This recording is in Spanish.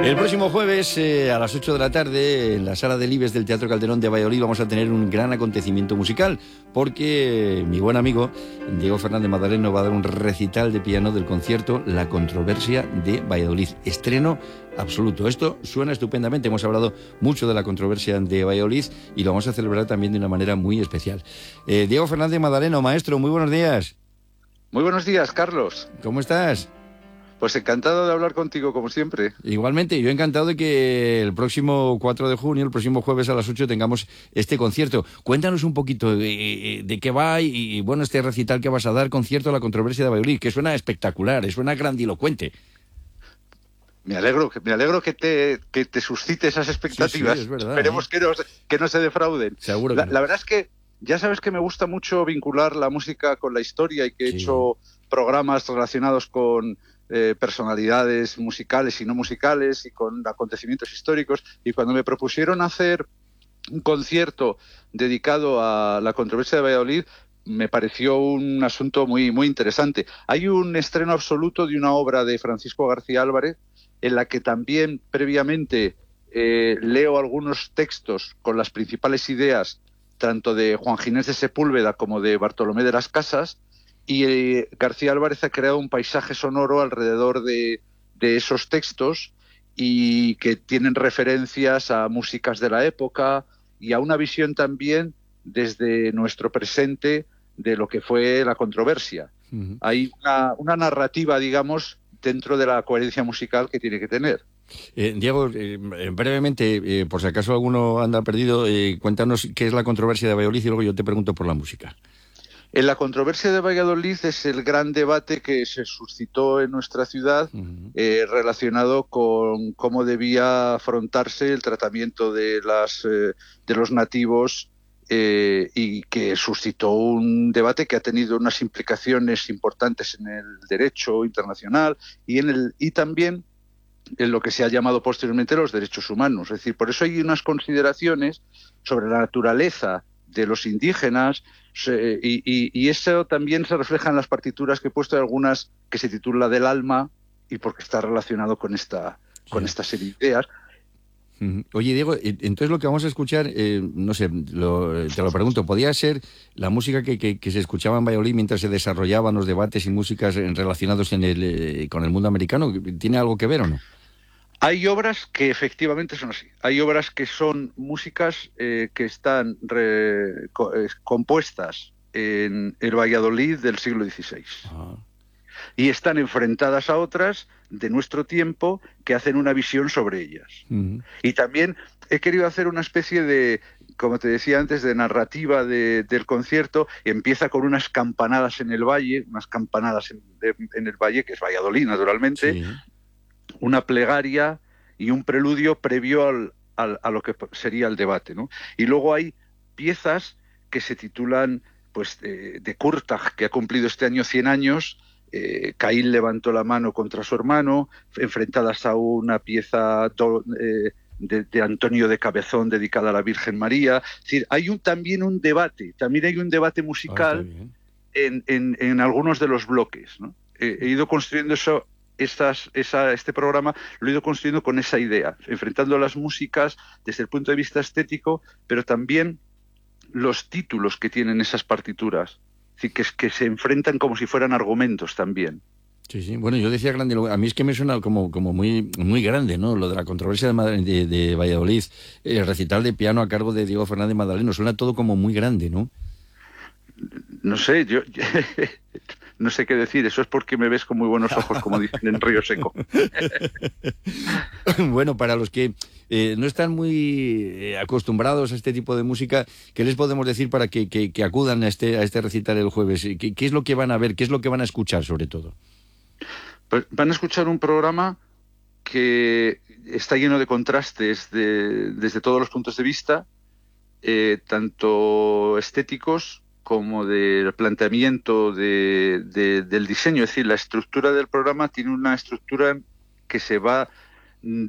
El próximo jueves a las 8 de la tarde en la Sala del Ibes del Teatro Calderón de Valladolid vamos a tener un gran acontecimiento musical porque mi buen amigo Diego Fernández Madaleno va a dar un recital de piano del concierto La Controversia de Valladolid. Estreno absoluto. Esto suena estupendamente. Hemos hablado mucho de La Controversia de Valladolid y lo vamos a celebrar también de una manera muy especial. Diego Fernández Madaleno, maestro, muy buenos días. Muy buenos días, Carlos. ¿Cómo estás? Pues encantado de hablar contigo, como siempre. Igualmente, yo encantado de que el próximo 4 de junio, el próximo jueves a las 8, tengamos este concierto. Cuéntanos un poquito de qué va y, bueno, este recital que vas a dar, concierto La Controversia de Valladolid, que suena espectacular, suena grandilocuente. Me alegro que te suscite esas expectativas. Sí, es verdad, Esperemos que no se defrauden. Seguro que no. La verdad es que ya sabes que me gusta mucho vincular la música con la historia y que he hecho programas relacionados con personalidades musicales y no musicales y con acontecimientos históricos, y cuando me propusieron hacer un concierto dedicado a La Controversia de Valladolid me pareció un asunto muy, muy interesante. Hay un estreno absoluto de una obra de Francisco García Álvarez en la que también previamente leo algunos textos con las principales ideas tanto de Juan Ginés de Sepúlveda como de Bartolomé de las Casas, y García Álvarez ha creado un paisaje sonoro alrededor de esos textos y que tienen referencias a músicas de la época y a una visión también desde nuestro presente de lo que fue la controversia. Uh-huh. Hay una narrativa, digamos, dentro de la coherencia musical que tiene que tener. Diego, brevemente, por si acaso alguno anda perdido, cuéntanos qué es La Controversia de Valladolid y luego yo te pregunto por la música. En La Controversia de Valladolid es el gran debate que se suscitó en nuestra ciudad relacionado con cómo debía afrontarse el tratamiento de los nativos y que suscitó un debate que ha tenido unas implicaciones importantes en el derecho internacional y también en lo que se ha llamado posteriormente los derechos humanos. Es decir, por eso hay unas consideraciones sobre la naturaleza de los indígenas y eso también se refleja en las partituras que he puesto, algunas que se titula Del alma, y porque está relacionado con esta serie de ideas. Oye, Diego, entonces lo que vamos a escuchar, no sé, te lo pregunto, ¿podría ser la música que se escuchaba en Valladolid mientras se desarrollaban los debates y músicas relacionados con el mundo americano? ¿Tiene algo que ver o no? Hay obras que efectivamente son así. Hay obras que son músicas que están compuestas en el Valladolid del siglo XVI. Ah. Y están enfrentadas a otras de nuestro tiempo que hacen una visión sobre ellas. Uh-huh. Y también he querido hacer una especie de, como te decía antes, de narrativa del concierto. Empieza con unas campanadas en el valle, en el valle, que es Valladolid, naturalmente. Sí. Una plegaria y un preludio previo a lo que sería el debate, ¿no? Y luego hay piezas que se titulan, pues, de Kurtag, que ha cumplido este año 100 años, Caín levantó la mano contra su hermano, enfrentadas a una pieza de Antonio de Cabezón dedicada a la Virgen María. Es decir, hay también hay un debate musical en algunos de los bloques, ¿no? He ido construyendo eso. Este programa lo he ido construyendo con esa idea, enfrentando las músicas desde el punto de vista estético, pero también los títulos que tienen esas partituras, es decir, que se enfrentan como si fueran argumentos también. Sí, sí. Bueno, yo decía grande, a mí es que me suena como muy, muy grande, ¿no? Lo de La Controversia de Valladolid, el recital de piano a cargo de Diego Fernández Madaleno, suena todo como muy grande, ¿no? No sé, yo no sé qué decir, eso es porque me ves con muy buenos ojos, como dicen en Río Seco. Bueno, para los que no están muy acostumbrados a este tipo de música, ¿qué les podemos decir para que acudan a este recital el jueves? ¿Qué es lo que van a ver? ¿Qué es lo que van a escuchar, sobre todo? Pues van a escuchar un programa que está lleno de contrastes desde todos los puntos de vista, tanto estéticos como del planteamiento del diseño. Es decir, la estructura del programa tiene una estructura que se va